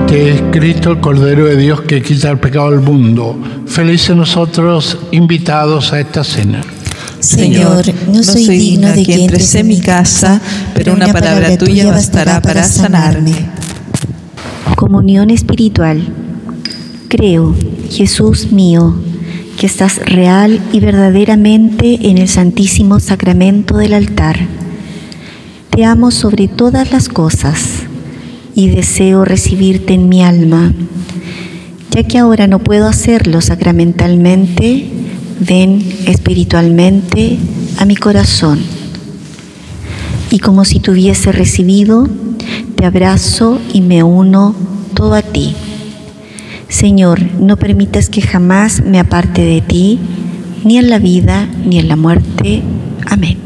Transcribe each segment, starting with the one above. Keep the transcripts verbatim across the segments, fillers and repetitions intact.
Este es Cristo, el Cordero de Dios, que quita el pecado del mundo. Felices nosotros invitados a esta cena. Señor, no soy digno de que entres en mi casa, pero una palabra tuya bastará para sanarme. Comunión espiritual. Creo, Jesús mío, que estás real y verdaderamente en el Santísimo Sacramento del altar. Te amo sobre todas las cosas y deseo recibirte en mi alma. Ya que ahora no puedo hacerlo sacramentalmente, ven espiritualmente a mi corazón. Y como si te hubiese recibido, te abrazo y me uno todo a ti. Señor, no permitas que jamás me aparte de ti, ni en la vida ni en la muerte. Amén.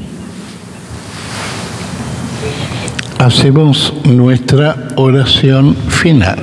Hacemos nuestra oración final.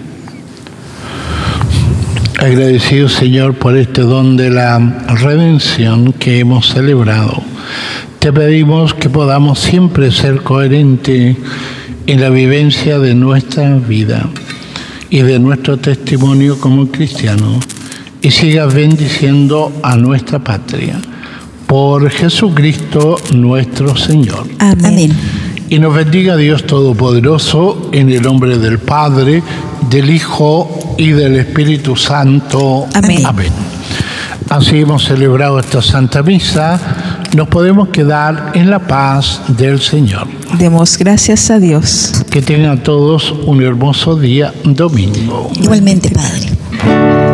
Agradecido, Señor, por este don de la redención que hemos celebrado. Te pedimos que podamos siempre ser coherentes en la vivencia de nuestra vida y de nuestro testimonio como cristianos, y sigas bendiciendo a nuestra patria. Por Jesucristo nuestro Señor. Amén. Amén. Y nos bendiga Dios Todopoderoso, en el nombre del Padre, del Hijo y del Espíritu Santo. Amén. Amén. Así hemos celebrado esta Santa Misa. Nos podemos quedar en la paz del Señor. Demos gracias a Dios. Que tengan todos un hermoso día domingo. Igualmente, Padre.